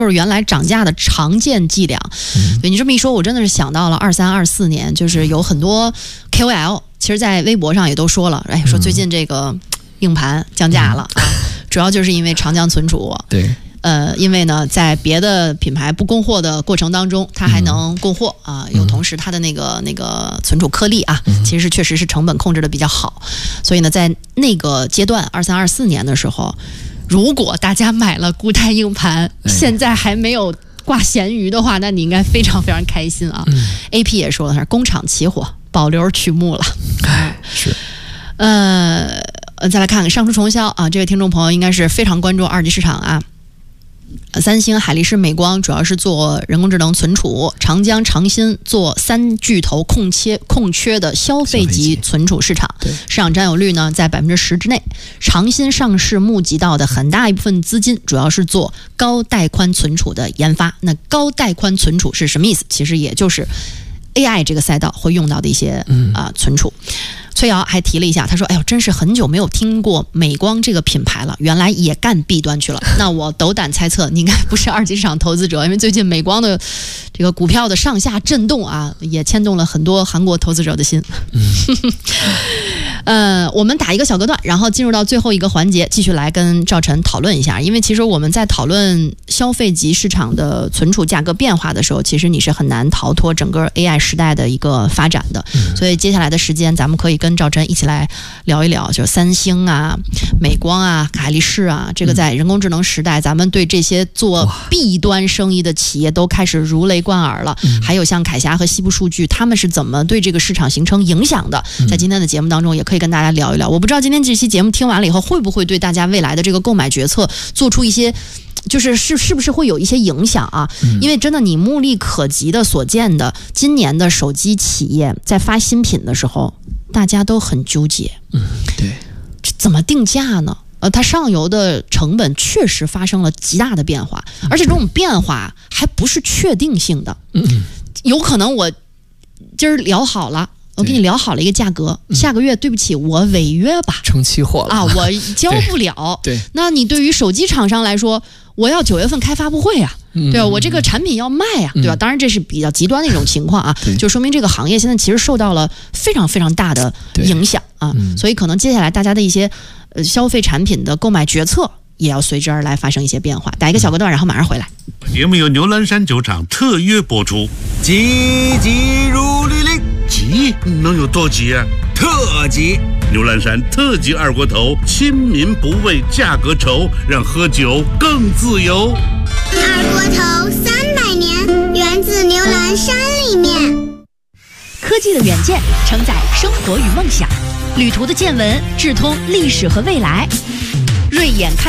就是原来涨价的常见伎俩。对你这么一说，我真的是想到了23、24年，就是有很多 KOL， 其实在微博上也都说了，说最近这个硬盘降价了，主要就是因为长江存储。 对。 因为呢，在别的品牌不供货的过程当中，它还能供货啊，有同时它的那个存储颗粒啊，其实确实是成本控制的比较好，所以呢，在那个阶段23、24年的时候，如果大家买了固态硬盘，现在还没有挂闲鱼的话，那你应该非常非常开心啊。AP 也说了，是工厂起火，保留曲目了。 是。 再来看看上述重销啊，这位听众朋友应该是非常关注二级市场啊。三星、海力士、美光主要是做人工智能存储，长江、长鑫做三巨头空缺的消费级存储市场，市场占有率呢在10%之内。长鑫上市募集到的很大一部分资金，主要是做高带宽存储的研发。那高带宽存储是什么意思？其实也就是 AI 这个赛道会用到的一些存储。崔瑶还提了一下，他说：“哎呦，真是很久没有听过美光这个品牌了，原来也干 B 端去了。”那我斗胆猜测，你应该不是二级市场投资者，因为最近美光的这个股票的上下震动啊，也牵动了很多韩国投资者的心。我们打一个小隔断，然后进入到最后一个环节，继续来跟赵晨讨论一下。因为其实我们在讨论消费级市场的存储价格变化的时候，其实你是很难逃脱整个 AI 时代的一个发展的。所以接下来的时间，咱们可以跟赵晨一起来聊一聊，就是三星啊、美光啊、海力士啊，这个在人工智能时代，咱们对这些做 B 端生意的企业都开始如雷贯耳了。还有像凯霞和西部数据，他们是怎么对这个市场形成影响的？在今天的节目当中，也可以跟大家聊一聊。我不知道今天这期节目听完了以后，会不会对大家未来的这个购买决策做出一些，是不是会有一些影响啊？因为真的你目力可及的所见的，今年的手机企业在发新品的时候，大家都很纠结。 对， 怎么定价呢？它上游的成本确实发生了极大的变化，而且这种变化还不是确定性的。有可能我今儿聊好了。我跟你聊好了一个价格，下个月对不起，我违约吧， 成期货了啊，我交不了。 对， 那你对于手机厂商来说，我要9月份开发布会啊，对吧？我这个产品要卖啊，对吧？当然这是比较极端的一种情况啊，就说明这个行业现在其实受到了非常非常大的影响啊，所以可能接下来大家的一些消费产品的购买决策也要随之而来发生一些变化。打一个小隔断，然后马上回来。 节目由牛栏山酒厂特约播出。 急急如律令， 急能有多急啊？ 特急！ 牛栏山特级二锅头，亲民不畏价格愁，让喝酒更自由。 二锅头300年，源自牛栏山里面。 科技的远见承载生活与梦想，旅途的见闻直通历史和未来。锐眼看